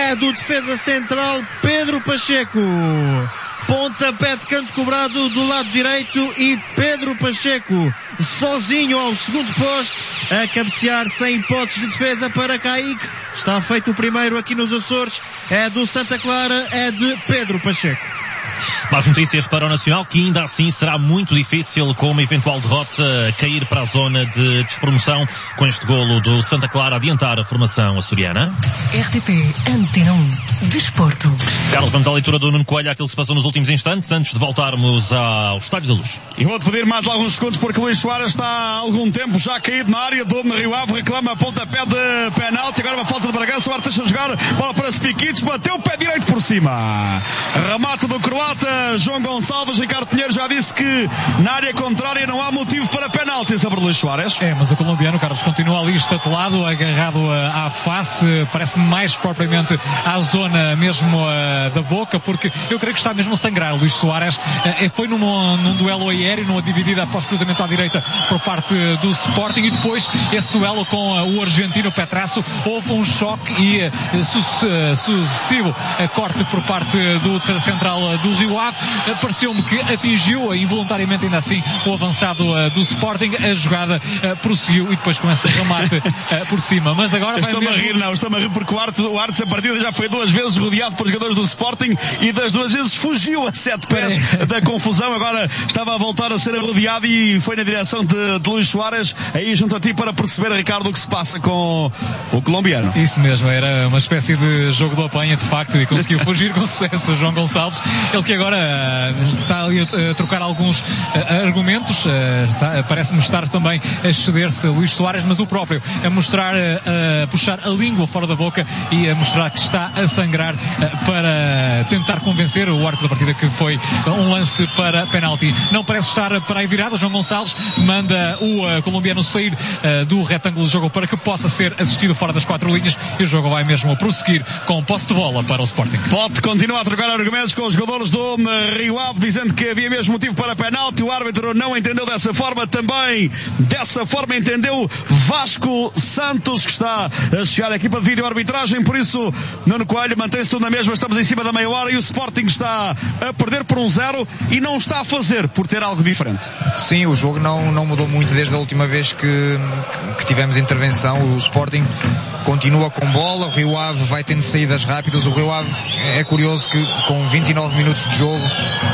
é do defesa central Pedro Pacheco. Pontapé de canto cobrado do lado direito e Pedro Pacheco sozinho ao segundo poste a cabecear sem hipóteses de defesa para Kaique. Está feito o primeiro aqui nos Açores, é do Santa Clara, é de Pedro Pacheco. Más notícias para o Nacional, que ainda assim será muito difícil, com uma eventual derrota, cair para a zona de despromoção, com este golo do Santa Clara a adiantar a formação açoriana. RTP Antena 1 Desporto. Carlos, vamos à leitura do Nuno Coelho, aquilo que se passou nos últimos instantes, antes de voltarmos ao Estádio da Luz. E vou-te pedir mais alguns segundos, porque Luís Soares está há algum tempo já caído na área do Rio Ave, reclama pontapé de penalti, agora uma falta de Bragança, o Arte deixa jogar, bola para Spikic, bateu o pé direito por cima. Remate do croata João Gonçalves. Ricardo Pinheiro já disse que na área contrária não há motivo para penalti sobre Luís Soares. Mas o colombiano, Carlos, continua ali estatelado, agarrado à face, parece-me mais propriamente à zona mesmo da boca, porque eu creio que está mesmo a sangrar Luís Soares. Foi num duelo aéreo, numa dividida após cruzamento à direita por parte do Sporting, e depois esse duelo com o argentino Petrasso, houve um choque e sucessivo corte por parte do defesa central do Rio Ave. Pareceu-me que atingiu involuntariamente ainda assim o avançado do Sporting. A jogada prosseguiu e depois começa a remate por cima, mas agora estou-me a rir porque o Artes a partida já foi 2 vezes rodeado por jogadores do Sporting e das 2 vezes fugiu a 7 pés da confusão. Agora estava a voltar a ser rodeado e foi na direção de Luís Soares. Aí junto a ti para perceber, Ricardo, o que se passa com o colombiano. Isso mesmo, era uma espécie de jogo do apanha de facto, e conseguiu fugir com sucesso João Gonçalves, ele que agora está ali a trocar alguns argumentos, parece-me estar também a exceder-se Luís Soares, mas o próprio a mostrar, a puxar a língua fora da boca e a mostrar que está a sangrar para tentar convencer o árbitro da partida que foi um lance para penalti. Não parece estar para aí virado. João Gonçalves manda o colombiano sair do retângulo de jogo para que possa ser assistido fora das 4 linhas, e o jogo vai mesmo prosseguir com posse de bola para o Sporting. Pote continua a trocar argumentos com os jogadores do Rio Ave, dizendo que havia mesmo motivo para penalti. O árbitro não entendeu dessa forma. Também dessa forma entendeu Vasco Santos, que está a chegar à equipa de vídeo-arbitragem. Por isso, Nuno Coelho, mantém-se tudo na mesma. Estamos em cima da meia hora e o Sporting está a perder por 1-0 e não está a fazer por ter algo diferente. Sim, o jogo não mudou muito desde a última vez que tivemos intervenção. O Sporting continua com bola, o Rio Ave vai tendo saídas rápidas. O Rio Ave é curioso que com 29 minutos de jogo,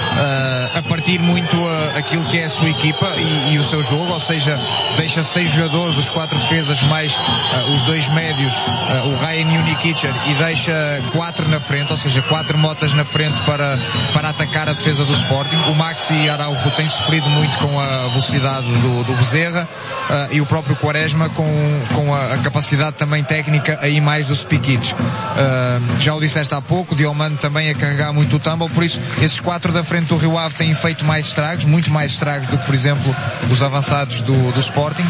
a partir muito aquilo que é a sua equipa e o seu jogo, ou seja, deixa 6 jogadores, os 4 defesas mais os 2 médios, o Ryan e o Nikicher, e deixa 4 na frente, ou seja, 4 motas na frente para atacar a defesa do Sporting. O Maxi Araujo tem sofrido muito com a velocidade do Bezerra, e o próprio Quaresma com a capacidade também técnica aí mais do Spikic. Já o disseste há pouco, o Diomande também a carregar muito o tumble, por isso esses 4 da frente do Rio Ave têm feito mais estragos, muito mais estragos do que, por exemplo, os avançados do Sporting,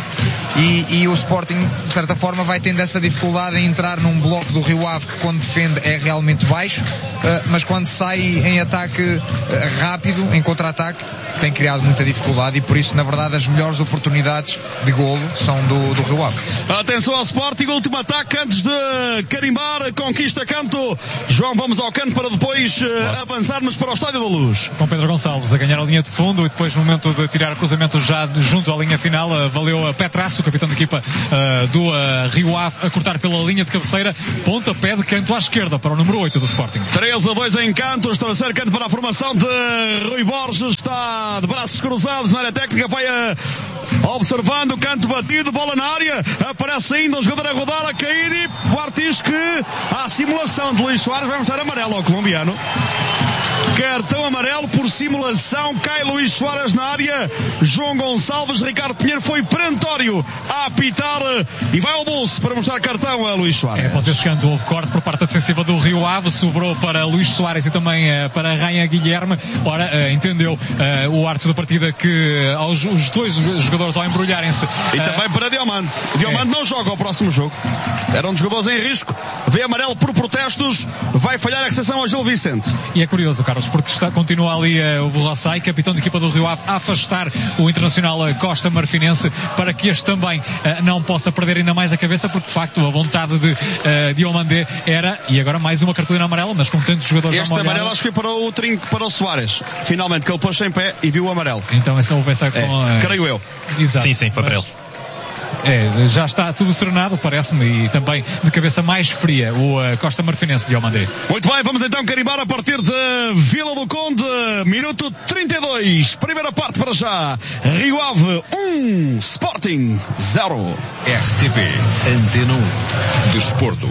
e o Sporting de certa forma vai tendo essa dificuldade em entrar num bloco do Rio Ave que quando defende é realmente baixo, mas quando sai em ataque rápido, em contra-ataque, tem criado muita dificuldade, e por isso, na verdade, as melhores oportunidades de golo são do Rio Ave. Atenção ao Sporting, último ataque antes de carimbar, conquista canto. João, vamos ao canto para depois avançarmos para o Estádio da Luz. Com Pedro Gonçalves a ganhar a linha de fundo, e depois no momento de tirar o cruzamento já junto à linha final, valeu a Petrasso, o capitão da equipa do Rio Ave, a cortar pela linha de cabeceira, pontapé de canto à esquerda para o número 8 do Sporting. 3-2 em cantos, terceiro canto para a formação de Rui Borges, está de braços cruzados na área técnica, vai observando o canto batido, bola na área, aparece ainda um jogador a rodar, a cair, e o Artis que a simulação de Luís Soares vai mostrar amarelo ao colombiano. Cartão amarelo por simulação, cai Luís Soares na área. João Gonçalves, Ricardo Pinheiro foi perentório a apitar e vai ao bolso para mostrar cartão a Luís Soares. Após esse canto houve corte por parte da defensiva do Rio Ave, sobrou para Luís Soares e também para Rainha Guilherme. Ora, entendeu o árbitro da partida que os 2 jogadores ao embrulharem-se... E também para Diomande. Diomande não joga ao próximo jogo. Era um dos jogadores em risco vê amarelo por protestos, vai falhar a recepção ao Gil Vicente. E é curioso, Carlos, porque continua ali o Borrassai, capitão de equipa do Rio Ave, a afastar o internacional Costa Marfinense para que este também não possa perder ainda mais a cabeça, porque de facto a vontade de Diomandé era, e agora mais uma cartolina amarela, mas com tantos jogadores este amarelo acho que foi para o Soares, finalmente, que ele pôs em pé e viu o amarelo. Então essa houve essa creio eu. Exato. Sim, foi para ele. Já está tudo serenado, parece-me, e também de cabeça mais fria o Costa Marfinense de Diomandé. Muito bem, vamos então carimbar a partir de Vila do Conde, minuto 32, primeira parte para já. Rio Ave 1, Sporting 0. RTP Antena 1 Desporto.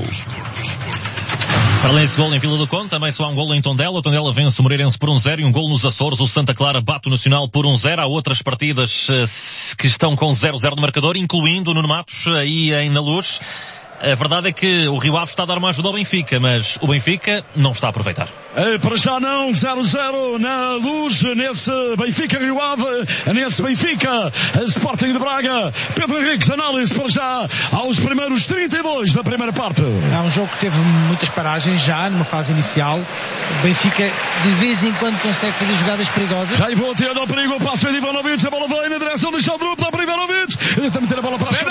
Para além desse gol em Vila do Conde, também só há um gol em Tondela. O Tondela vence o Moreirense por 1-0 e um gol nos Açores. O Santa Clara bate o Nacional por 1-0. Há outras partidas que estão com 0-0 no marcador, incluindo no Matos aí na Luz. A verdade é que o Rio Ave está a dar uma ajuda ao Benfica, mas o Benfica não está a aproveitar. Para já não, 0-0 na Luz, nesse Benfica Rio Ave, nesse Benfica Sporting de Braga. Pedro Henriques, análise para já aos primeiros 32 da primeira parte. É um jogo que teve muitas paragens já numa fase inicial. O Benfica de vez em quando consegue fazer jogadas perigosas. Já vou ter ao perigo, o passo de Ivanovic, a bola vem na direção de Xaldrup, dá para Ivanovic, ele também tem a bola para a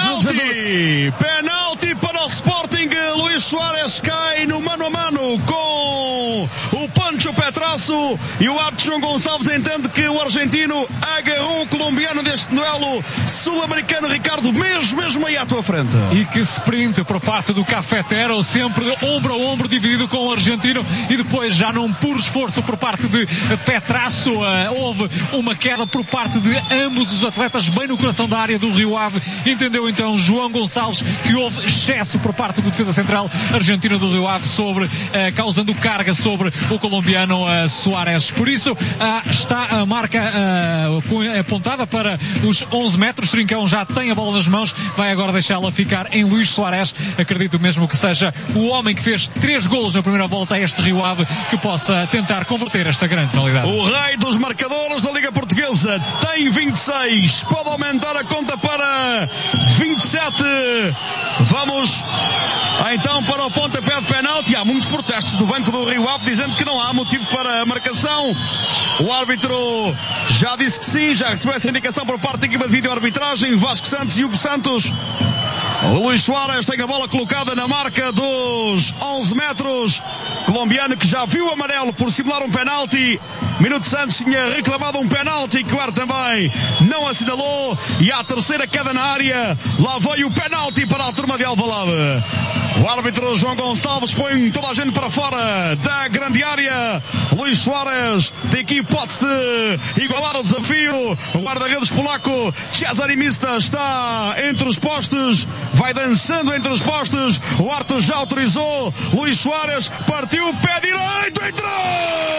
penalti para o Sporting. Luís Soares cai no mano a mano com o Pancho Petrasso e o árbitro João Gonçalves entende que o argentino agarrou o colombiano deste duelo sul-americano. Ricardo, mesmo aí à tua frente. E que sprint por parte do Cafetero, sempre ombro a ombro, dividido com o argentino, e depois já num puro esforço por parte de Petrasso, houve uma queda por parte de ambos os atletas bem no coração da área do Rio Ave. Entendeu então João Gonçalves que houve excesso por parte do defesa central argentino do Rio Ave, causando carga sobre o colombiano Soares. Por isso está a marca apontada para os 11 metros. Trincão já tem a bola nas mãos, vai agora deixá-la ficar em Luís Soares. Acredito mesmo que seja o homem que fez 3 golos na primeira volta a este Rio Ave que possa tentar converter esta grande penalidade. O rei dos marcadores da Liga Portuguesa tem 26, pode aumentar a conta para 27. Vamos então para o pontapé de penalti. Há muitos protestos do banco do Rio Ave dizendo que não há motivo para a marcação. O árbitro já disse que sim, já recebeu essa indicação por parte da equipa de vídeo-arbitragem. Vasco Santos e Hugo Santos. O Luís Soares tem a bola colocada na marca dos 11 metros. Colombiano que já viu o amarelo por simular um penalti. Minutos antes tinha reclamado um penalti que o ar também não assinalou. E à terceira queda na área, lá veio o penalti para a turma de Alvalade. O árbitro João Gonçalves põe toda a gente para fora da grande área. Luís Soares tem aqui hipótese de igualar o desafio. O guarda-redes polaco Cesare Mista está entre os postes, vai dançando entre os postes. O árbitro já autorizou. Luís Soares partiu o pé direito.